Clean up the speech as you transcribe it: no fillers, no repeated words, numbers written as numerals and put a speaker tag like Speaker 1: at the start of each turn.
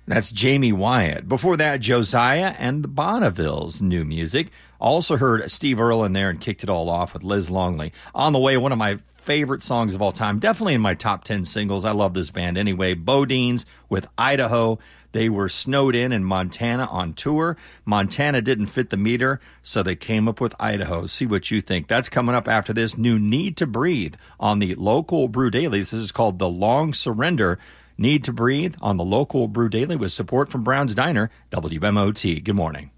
Speaker 1: That's Jamie Wyatt. Before that, Josiah and the Bonnevilles, new music. Also heard Steve Earle in there and kicked it all off with Liz Longley. On the way, one of my favorite songs of all time, definitely in my top 10 singles. I love this band anyway. Bodines with Idaho. They were snowed in Montana on tour. Montana didn't fit the meter, so they came up with Idaho. See what you think. That's coming up after this new Need to Breathe on the local Brew Daily. This is called The Long Surrender. Need to Breathe on the local Brew Daily with support from Brown's Diner, WMOT. Good morning.